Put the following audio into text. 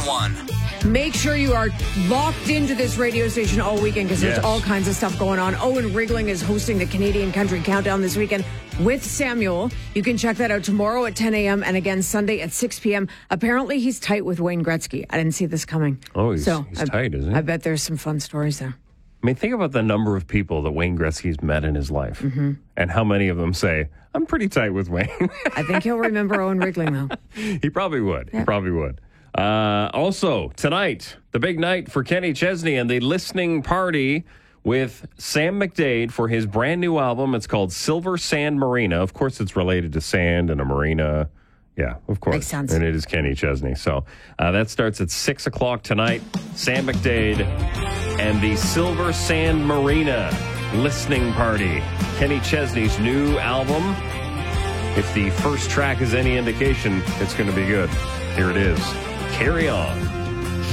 1071. Make sure you are locked into this radio station all weekend because there's all kinds of stuff going on. Owen Rigling is hosting the Canadian Country Countdown this weekend with Samuel. You can check that out tomorrow at 10 a.m. and again Sunday at 6 p.m. Apparently, he's tight with Wayne Gretzky. I didn't see this coming. Oh, he's tight, isn't he? I bet there's some fun stories there. I mean, think about the number of people that Wayne Gretzky's met in his life and how many of them say, I'm pretty tight with Wayne. I think he'll remember Owen Rigling, though. He probably would. Yeah. He probably would. Also, tonight, the big night for Kenny Chesney and the listening party with Sam McDade for his brand new album. It's called Silver Sand Marina. Of course, it's related to sand and a marina. Yeah, of course. Makes sense. And it is Kenny Chesney. So that starts at 6 o'clock tonight. Sam McDade and the Silver Sand Marina listening party. Kenny Chesney's new album. If the first track is any indication, it's going to be good. Here it is. Carry On.